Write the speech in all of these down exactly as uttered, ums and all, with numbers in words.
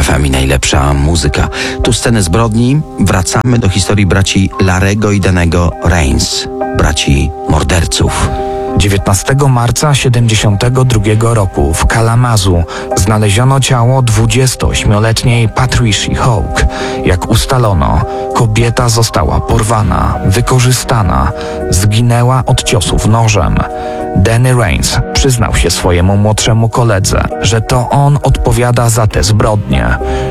F M i najlepsza muzyka. Tu sceny zbrodni. Wracamy do historii braci Larego i Danego Rains, braci morderców. dziewiętnastego marca siedemdziesiątego drugiego roku w Kalamazoo znaleziono ciało dwudziestoośmioletniej Patricia Hawk. Jak ustalono, kobieta została porwana, wykorzystana, zginęła od ciosów nożem. Danny Rains przyznał się swojemu młodszemu koledze, że to on odpowiada za te zbrodnie.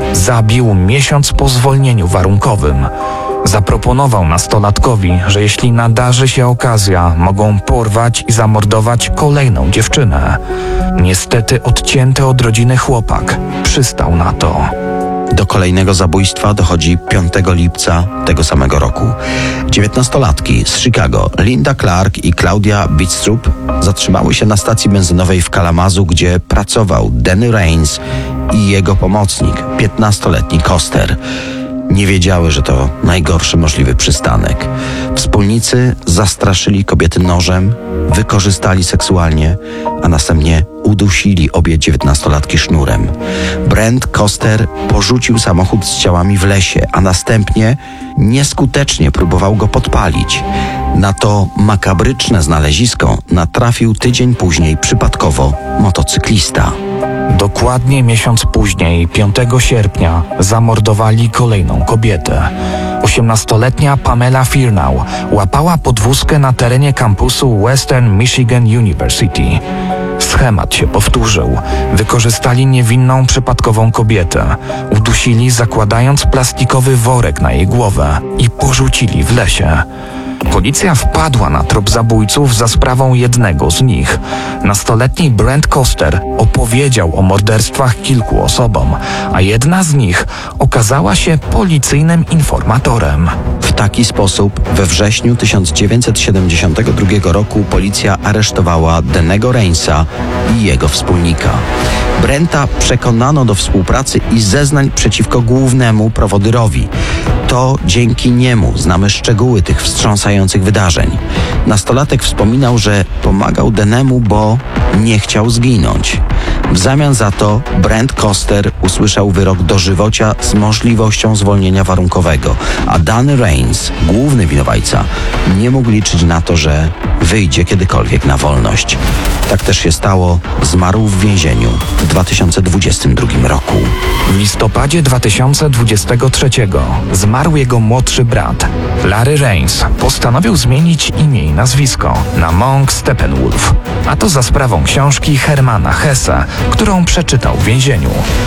Zabił miesiąc po zwolnieniu warunkowym. Zaproponował nastolatkowi, że jeśli nadarzy się okazja, mogą porwać i zamordować kolejną dziewczynę. Niestety odcięty od rodziny chłopak przystał na to. Do kolejnego zabójstwa dochodzi piątego lipca tego samego roku. Dziewiętnastolatki z Chicago, Linda Clark i Claudia Bidstrup, zatrzymały się na stacji benzynowej w Kalamazoo, gdzie pracował Danny Rains i jego pomocnik, piętnastoletni Koster. Nie wiedziały, że to najgorszy możliwy przystanek. Wspólnicy zastraszyli kobiety nożem, wykorzystali seksualnie, a następnie udusili obie dziewiętnastolatki sznurem. Brent Koster porzucił samochód z ciałami w lesie, a następnie nieskutecznie próbował go podpalić. Na to makabryczne znalezisko natrafił tydzień później przypadkowo motocyklista. Dokładnie miesiąc później, piątego sierpnia, zamordowali kolejną kobietę. osiemnastoletnia Pamela Firnau łapała podwózkę na terenie kampusu Western Michigan University. Schemat się powtórzył. Wykorzystali niewinną przypadkową kobietę, udusili zakładając plastikowy worek na jej głowę i porzucili w lesie. Policja wpadła na trop zabójców za sprawą jednego z nich. Nastoletni Brent Koster opowiedział o morderstwach kilku osobom, a jedna z nich okazała się policyjnym informatorem. W taki sposób we wrześniu tysiąc dziewięćset siedemdziesiątego drugiego roku policja aresztowała Dannego Rainsa i jego wspólnika. Brenta przekonano do współpracy i zeznań przeciwko głównemu prowodyrowi. To dzięki niemu znamy szczegóły tych wstrząsających wydarzeń. Nastolatek wspominał, że pomagał Danemu, bo nie chciał zginąć. W zamian za to Brent Koster usłyszał wyrok dożywocia z możliwością zwolnienia warunkowego, a Danny Rains, główny winowajca, nie mógł liczyć na to, że wyjdzie kiedykolwiek na wolność. Tak też się stało, zmarł w więzieniu w dwa tysiące dwudziestym drugim roku. W listopadzie dwa tysiące dwudziestego trzeciego zmarł jego młodszy brat. Larry Rains postanowił zmienić imię i nazwisko na Monk Steppenwolf, a to za sprawą książki Hermana Hesse, którą przeczytał w więzieniu.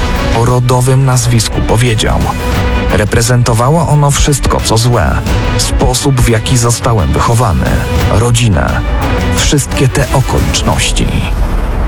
O rodowym nazwisku powiedział: reprezentowało ono wszystko, co złe, sposób, w jaki zostałem wychowany, rodzinę, wszystkie te okoliczności.